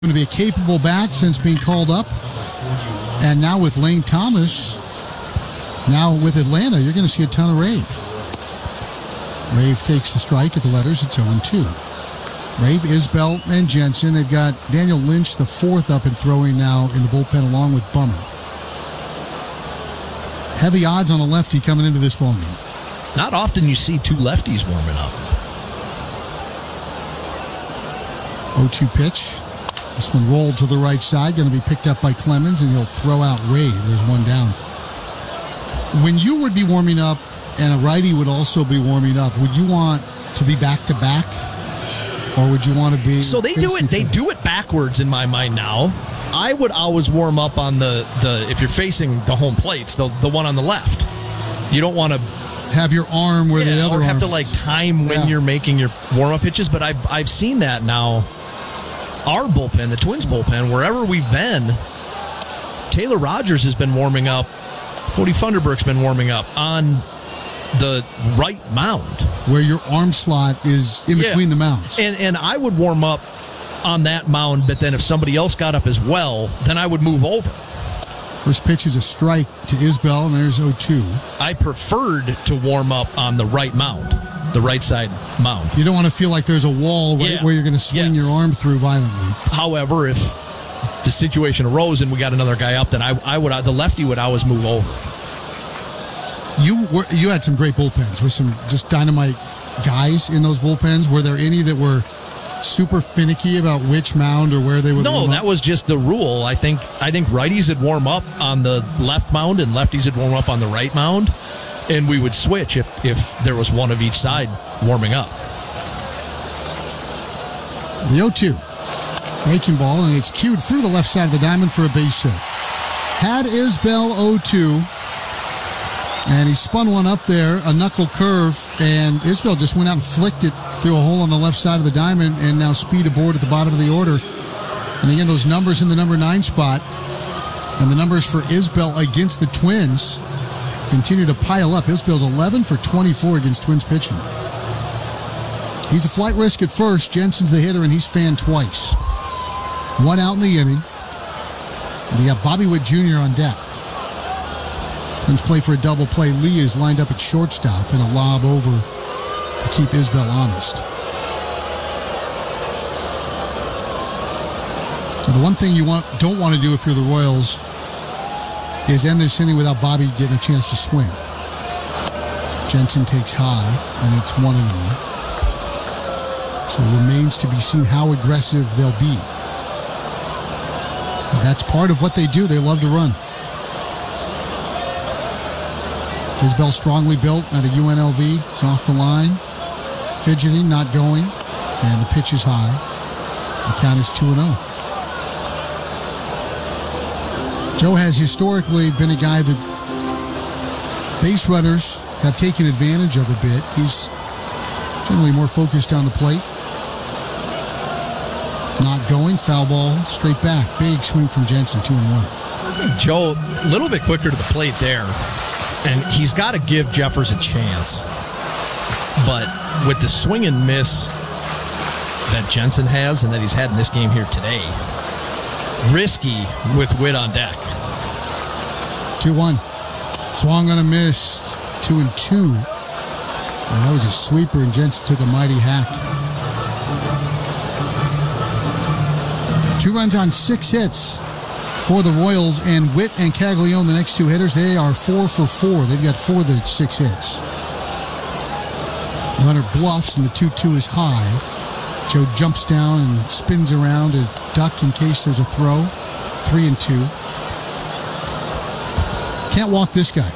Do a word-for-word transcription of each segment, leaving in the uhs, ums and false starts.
Going to be a capable bat since being called up. And now with Lane Thomas, now with Atlanta, you're going to see a ton of Rave. Rave takes the strike at the letters. It's oh and two. Rave, Isbell, and Jensen. They've got Daniel Lynch, the fourth, up and throwing now in the bullpen along with Bummer. Heavy odds on a lefty coming into this ballgame. Not often you see two lefties warming up. oh two pitch. This one rolled to the right side, going to be picked up by Clemens, and he'll throw out Rave. There's one down. When you would be warming up and a righty would also be warming up, would you want to be back-to-back, or would you want to be... So they do it They do it backwards in my mind now. I would always warm up on the, the if you're facing the home plates, the, the one on the left. You don't want to... have your arm where yeah, the other or have arm to like time when yeah. you're making your warm-up pitches, but I've, I've seen that now. Our bullpen, the Twins bullpen, wherever we've been, Taylor Rogers has been warming up. Cody Funderburk's been warming up on the right mound. Where your arm slot is in yeah. between the mounds. And and I would warm up on that mound, but then if somebody else got up as well, then I would move over. First pitch is a strike to Isbell, and there's oh two. I preferred to warm up on the right mound. The right side mound. You don't want to feel like there's a wall right yeah. where you're going to swing yes. your arm through violently. However, if the situation arose and we got another guy up, then I, I would the lefty would always move over. You were you had some great bullpens with some just dynamite guys in those bullpens. Were there any that were super finicky about which mound or where they would? No, warm that up? was just the rule. I think I think righties would warm up on the left mound and lefties would warm up on the right mound. And we would switch if, if there was one of each side warming up. The oh two. Breaking ball, and it's cued through the left side of the diamond for a base hit. Had Isbell oh two, and he spun one up there, a knuckle curve, and Isbell just went out and flicked it through a hole on the left side of the diamond, and now speed aboard at the bottom of the order. And again, those numbers in the number nine spot, and the numbers for Isbell against the Twins continue to pile up. Isbell's eleven for twenty-four against Twins pitching. He's a flight risk at first. Jensen's the hitter, and he's fanned twice. One out in the inning. They got Bobby Witt Junior on deck. Twins play for a double play. Lee is lined up at shortstop, and a lob over to keep Isbell honest. So the one thing you want don't want to do if you're the Royals is end this inning without Bobby getting a chance to swing. Jensen takes high, and it's one and one. So it remains to be seen how aggressive they'll be. That's part of what they do. They love to run. Isbell strongly built at a U N L V. It's off the line. Fidgeting, not going. And the pitch is high. The count is two and oh. Joe has historically been a guy that base runners have taken advantage of a bit. He's generally more focused on the plate. Not going, foul ball, straight back. Big swing from Jensen, two and one. Joe, a little bit quicker to the plate there, and he's got to give Jeffers a chance. But with the swing and miss that Jensen has and that he's had in this game here today, risky with Witt on deck. two one. Swung on a miss. two and two. And that was a sweeper, and Jensen took a mighty hack. Two runs on six hits for the Royals, and Witt and Caglione, the next two hitters, they are four for four. They've got four of the six hits. Runner bluffs, and the two two is high. Joe jumps down and spins around to duck in case there's a throw. Three and two. Can't walk this guy.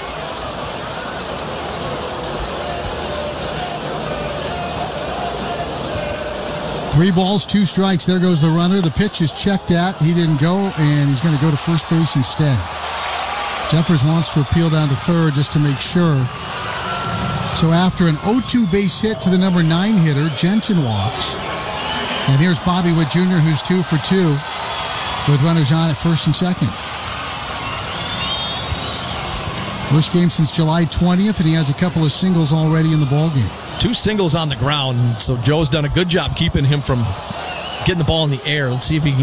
Three balls, two strikes. There goes the runner. The pitch is checked out. He didn't go, and he's going to go to first base instead. Jeffers wants to appeal down to third just to make sure. So after an oh two base hit to the number nine hitter, Jensen walks. And here's Bobby Witt Junior, who's two for two, with runners on at first and second. First game since July twentieth, and he has a couple of singles already in the ballgame. Two singles on the ground, so Joe's done a good job keeping him from getting the ball in the air. Let's see if he can